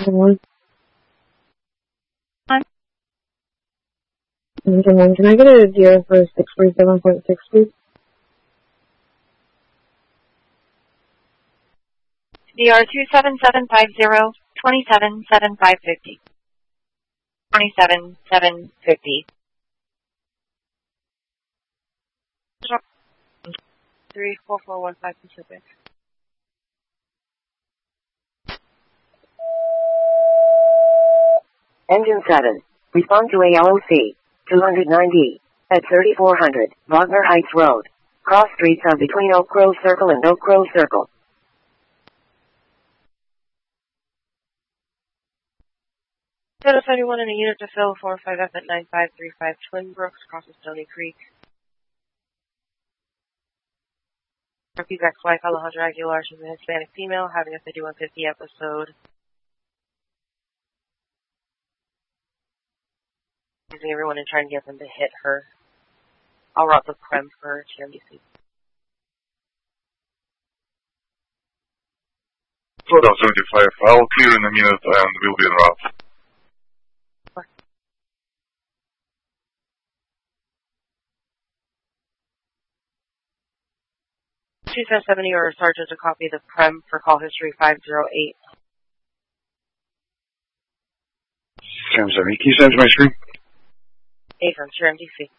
1. One. Engine 1, can I get a deal for 637.6, please? DR 27750, 277550. 27750. 34415 Pacific. Engine 7. Respond to ALOC 290 at 3400 Wagner Heights Road. Cross streets on between Oak Grove Circle and Oak Grove Circle. Total 71 in a unit to fill 45F at 9535 Twin Brooks, crosses Stony Creek. Repeat ex-wife Alejandra Aguilar, she's a Hispanic female, having a 5150 episode. Using everyone and trying to get them to hit her. I'll route the prem for TMDC. Slow down 75. I'll clear in a minute and we'll be en route. 270 or Sergeant to copy the prem for call history 508. Sam 70. Can you send it to my screen? A from TMDC.